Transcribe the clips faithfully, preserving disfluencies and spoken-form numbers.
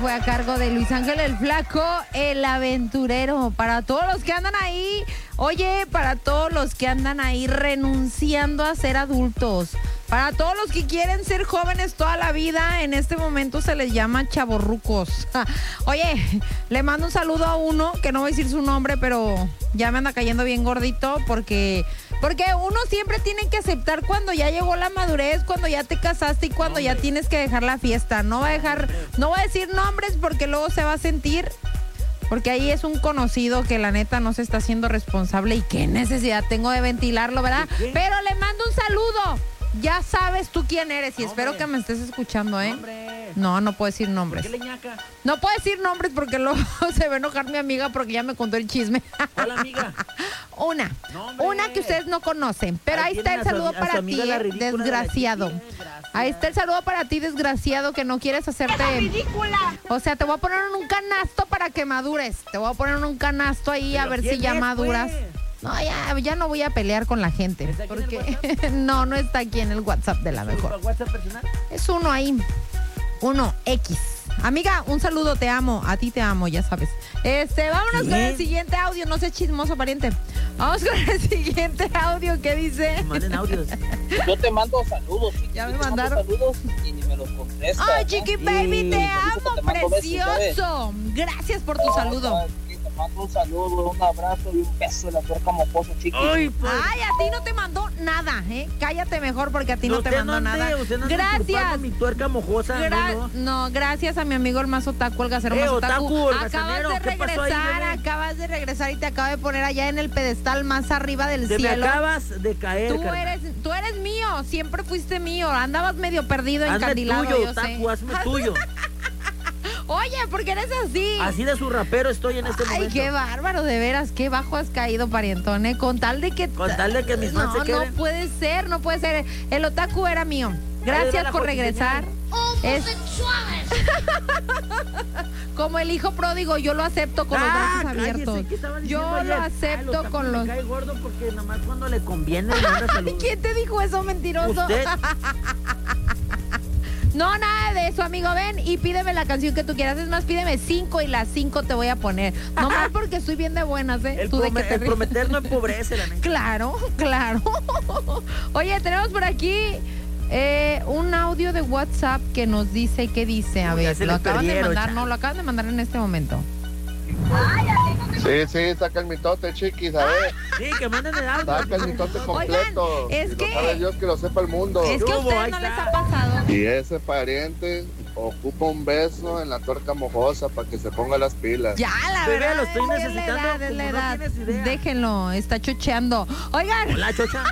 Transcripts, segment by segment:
fue a cargo de Luis Ángel el Flaco, el aventurero. Para todos los que andan ahí, oye, para todos los que andan ahí renunciando a ser adultos, para todos los que quieren ser jóvenes toda la vida, en este momento se les llama chavorrucos. Oye, le mando un saludo a uno, que no voy a decir su nombre, pero ya me anda cayendo bien gordito, porque... Porque uno siempre tiene que aceptar cuando ya llegó la madurez, cuando ya te casaste y cuando ya tienes que dejar la fiesta. No va a dejar, no voy a decir nombres porque luego se va a sentir, porque ahí es un conocido que la neta no se está haciendo responsable y qué necesidad tengo de ventilarlo, ¿verdad? Pero le mando un saludo. Ya sabes tú quién eres y espero que me estés escuchando, ¿eh? No, no puedo decir nombres. ¿Qué leñaca? No puedo decir nombres porque luego se va a enojar mi amiga porque ya me contó el chisme. Hola, amiga. Una, no, una que ustedes no conocen, pero ahí, ahí está el saludo para ti, desgraciado. De ahí está el saludo para ti, desgraciado, que no quieres hacerte... ¡Ridícula! O sea, te voy a poner en un canasto para que madures. Te voy a poner en un canasto ahí pero a ver si ya maduras. Pues? No, ya, ya no voy a pelear con la gente. Porque no, no está aquí en el WhatsApp de la mejor. ¿WhatsApp personal? Es uno ahí. Uno X. Amiga, un saludo, te amo. A ti te amo, ya sabes. Este, vámonos ¿Qué? con el siguiente audio. No sé, chismoso, pariente. Vamos con el siguiente audio. ¿Qué dice? Manden audios. Yo te mando saludos, Chiqui. Ya me mandaron. Saludos y ni me los contestas. Ay, Chiqui, ¿no? Baby, te amo, te precioso. Gracias por tu no, saludo. Te mando un saludo, un abrazo y un beso de la tuerca mocoso, Chiqui. Ay, pues. Ay, a ti no te mandó nada, ¿eh? Cállate mejor porque a ti no, no te mandó no ande, nada. No gracias. Mi tuerca mojosa. Gra no, no, gracias a mi amigo el más otaku, el gasero eh, más otaku. otaku el acabas de regresar, ahí, acabas de regresar y te acabo de poner allá en el pedestal más arriba del te cielo. Me acabas de caer, Tú carnal. eres, tú eres mío, siempre fuiste mío. Andabas medio perdido, hazme encandilado, tuyo, yo otaku, sé. hazme tuyo. Oye, ¿por qué eres así? Así de su rapero estoy en este Ay, momento. Ay, qué bárbaro, de veras, qué bajo has caído, parientón, ¿eh? Con tal de que... Con tal de que mis fans no, se queden. No puede ser, no puede ser. El otaku era mío. Gracias por regresar. ¡Homosexuales! Como el hijo pródigo, yo lo acepto con ah, los brazos abiertos. Yo ayer? lo acepto ah, con los... Me cae gordo porque nomás cuando le conviene le ¿Quién te dijo eso, mentiroso? ¿Usted? No, nada de eso, amigo. Ven y pídeme la canción que tú quieras. Es más, pídeme cinco y las cinco te voy a poner. No más porque estoy bien de buenas, ¿eh? El, tú de que te el prometer no empobrece, la neta. Claro, claro. Oye, tenemos por aquí eh, un audio de WhatsApp que nos dice, ¿qué dice? A Uy, ver, lo acaban de mandar, ya. no, lo acaban de mandar en este momento. Sí, sí, saca el mitote, chiquis, a ver. Sí, que manden el audio. Saca el mitote completo. Oigan, es si que... lo sabe Dios, que lo sepa el mundo. Es que a ustedes no les ha pasado. Y ese pariente ocupa un beso en la tuerca mojosa para que se ponga las pilas. Ya, la Bebé, verdad, lo estoy es necesitando. la edad, es la edad. No déjenlo, está chocheando. Oigan. Hola, chocha.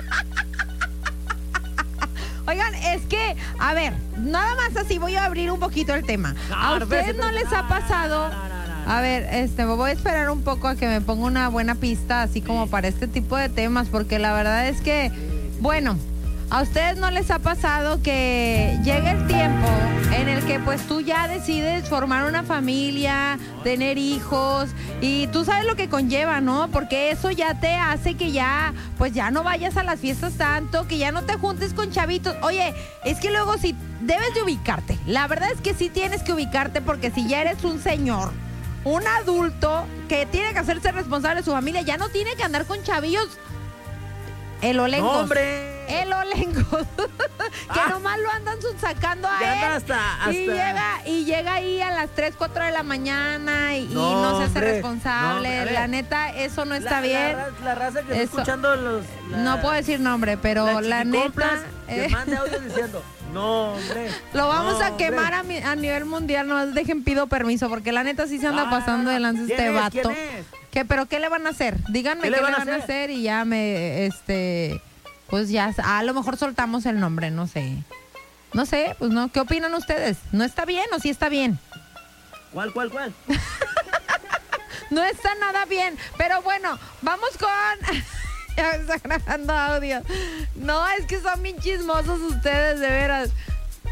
Oigan, es que, a ver, nada más así voy a abrir un poquito el tema. No, ¿A ustedes no les ha pasado? A ver, este, me voy a esperar un poco a que me ponga una buena pista, así como para este tipo de temas, porque la verdad es que, bueno, ¿a ustedes no les ha pasado que llega el tiempo en el que pues tú ya decides formar una familia, tener hijos y tú sabes lo que conlleva, ¿no? Porque eso ya te hace que ya, pues ya no vayas a las fiestas tanto, que ya no te juntes con chavitos. Oye, es que luego sí debes de ubicarte. La verdad es que sí tienes que ubicarte porque si ya eres un señor, un adulto que tiene que hacerse responsable de su familia, ya no tiene que andar con chavillos. El Olencos. No, hombre. El Olencos. que ah, nomás lo andan sacando a ya él. Hasta, hasta. Y, llega, y llega ahí a las tres, cuatro de la mañana y no, y no se hace hombre, responsable. No, la neta, eso no está la, bien. La, la raza que eso, está escuchando los... La, no puedo decir nombre, pero la neta... Eh, que mande audio diciendo... No, hombre. Lo vamos no, a quemar a, mi, a nivel mundial. No dejen, pido permiso, porque la neta sí se anda ah, pasando de lanza este es, vato. ¿Quién es? ¿Qué, pero qué le van a hacer? Díganme qué, qué le van, van a, hacer? a hacer y ya me, este, pues ya, a lo mejor soltamos el nombre, no sé. No sé, pues no. ¿Qué opinan ustedes? ¿No está bien o sí está bien? ¿Cuál, cuál, cuál? No está nada bien, pero bueno, vamos con... Ya me está grabando audio. No, es que son bien chismosos ustedes, de veras.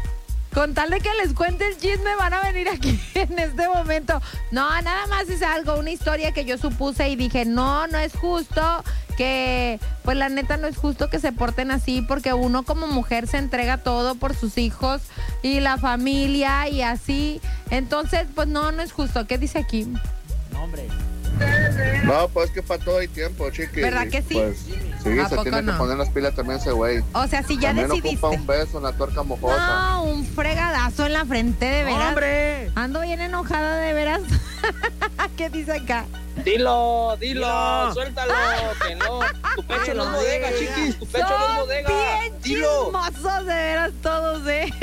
con tal de que les cuente el chisme, van a venir aquí en este momento. No, nada más es algo, una historia que yo supuse y dije, no, no es justo que, pues la neta no es justo que se porten así, porque uno como mujer se entrega todo por sus hijos y la familia y así. Entonces, pues no, no es justo. ¿Qué dice aquí? No, hombre. No, pues que para todo hay tiempo, chiqui. ¿Verdad que sí? Pues sí, ¿A se poco tiene no? que poner las pilas también ese güey. O sea, si ya También decidiste. ocupa un beso en la tuerca mojosa. No, un fregadazo en la frente, de veras. ¡Hombre! Ando bien enojada, de veras. ¿Qué dice acá? Dilo, dilo, Dilo. suéltalo, que no. Tu pecho no es Dilo, bodega, diga. chiquis, tu pecho no es Son bodega. bien Dilo. chismosos, de veras, todos, ¿eh?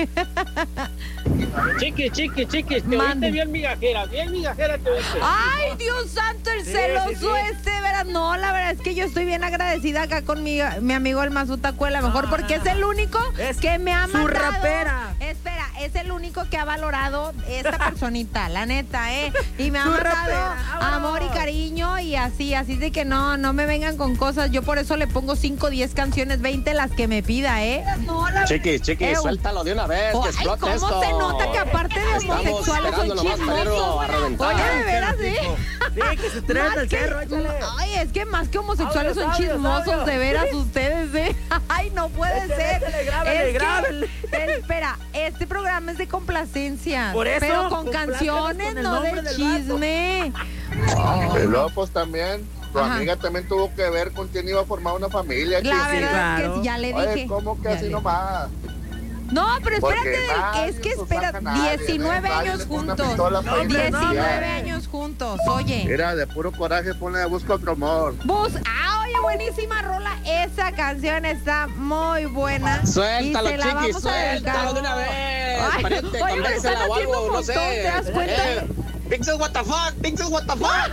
Chiquis, chiquis, chiquis, te Mande. oíste bien migajera, bien migajera te oíste. Ay, Dios santo, el Sí, celoso sí, sí. este, de veras. No, la verdad es que yo estoy bien agradecida acá con mi, mi amigo el Mazutacuela, mejor No, porque no, es el único Es que me ha su mandado. rapera. Espera, es el único que ha valorado esta personita, la neta, ¿eh? Y me ha Su mandado rapera, vámonos. amor y cariño y así, así de que no, no me vengan con cosas. Yo por eso le pongo cinco, diez canciones, veinte las que me pida, ¿eh? No, la Chiquis, chiquis, Ew. suéltalo de una vez, Oh, que ay, explote ¿cómo esto. se nota que aparte de Estamos homosexuales son esperando nomás para irlo chismosos? a reventar. Oye, de veras, ¿eh? Sí, que se traen Más del que- cerro, échale. Ay, es que más que homosexuales Audios, son audios, chismosos, audios. de veras ustedes, ¿eh? Ay, no puede Échale, ser. échale, grábale, Es que- grábale. espera, este programa es de complacencia. Por eso, pero con complácenos canciones, con el no nombre de del chisme. Y luego pues también, tu Ajá. amiga también tuvo que ver con quién iba a formar una familia, La chiqui. verdad es claro. que ya le Oye, dije. ¿cómo que Ya así le- nomás? No, pero Porque espérate, nadie es que nos espera, saca nadie, diecinueve ¿eh? Nadie años le pone una juntos. pistola para irle a diecinueve pillar. años juntos, oye. Mira, de puro coraje ponle busco otro amor. Bus, ah, oye, buenísima rola. Esa canción está muy buena. Suéltalo, Y se la chiquis, vamos a dedicar. suéltalo de una vez. Ay, Pariente, oye, me convéncela están o haciendo algo, un no sé. montón, ¿te das cuenta? Eh, Pixels, what the fuck, Pixels, what the fuck.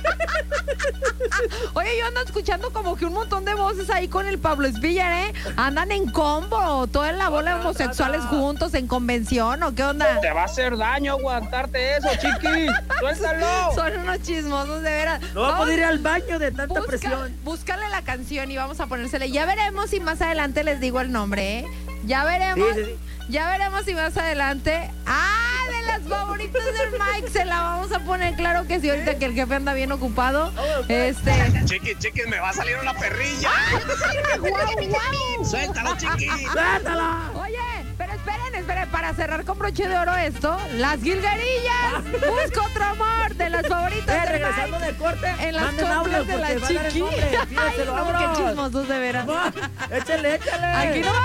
Oye, yo ando escuchando como que un montón de voces ahí con el Pablo Esvillar, ¿eh? Andan en combo, toda la bola de homosexuales juntos en convención, ¿o qué onda? Te va a hacer daño aguantarte eso, chiquis. Suéltalo. Son unos chismosos, de veras. No va a Vamos, poder ir al baño de tanta busca- presión. Búscale la canción y vamos a ponérsele. Ya veremos si más adelante les digo el nombre, ¿eh? Ya veremos. Sí, sí, sí. Ya veremos si más adelante. ¡Ah! De las favoritas del Mike. Se la vamos a poner, claro que sí, ahorita que el jefe anda bien ocupado. Este. Chiquis, chiquis, me va a salir una perrilla. ¡Guau, guau! Suéltalo, chiquis. ¡Suéltala! Oye, pero esperen, esperen, para cerrar con broche de oro esto, las Gilgarillas. Busca otro amor de las favoritas Eh, del regresando Mike. del corte, En las manden compras audios de la porque va a dar el chiqui. nombre. Ay, Pídeselo, no, qué vámonos. chismosos, de veras. Échale, échale. Aquí no